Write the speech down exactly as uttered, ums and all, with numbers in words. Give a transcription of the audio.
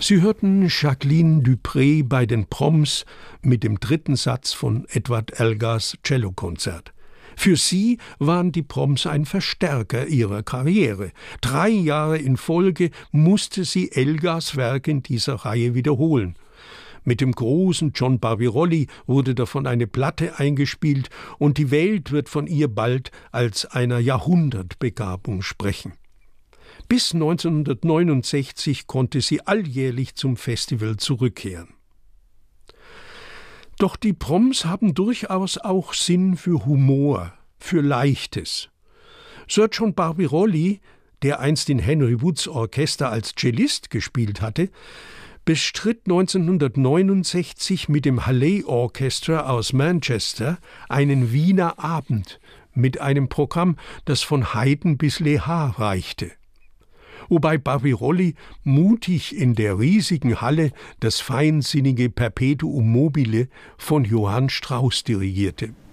Sie hörten Jacqueline du Pré bei den Proms mit dem dritten Satz von Edward Elgars Cellokonzert. Für sie waren die Proms ein Verstärker ihrer Karriere. Drei Jahre in Folge musste sie Elgars Werk in dieser Reihe wiederholen. Mit dem großen John Barbirolli wurde davon eine Platte eingespielt und die Welt wird von ihr bald als einer Jahrhundertbegabung sprechen. Bis neunzehnhundertneunundsechzig konnte sie alljährlich zum Festival zurückkehren. Doch die Proms haben durchaus auch Sinn für Humor, für Leichtes. Sir John Barbirolli, der einst in Henry Woods Orchester als Cellist gespielt hatte, bestritt neunzehnhundertneunundsechzig mit dem Hallé Orchestra aus Manchester einen Wiener Abend mit einem Programm, das von Haydn bis Le Har reichte. Wobei Barbirolli mutig in der riesigen Halle das feinsinnige Perpetuum mobile von Johann Strauss dirigierte.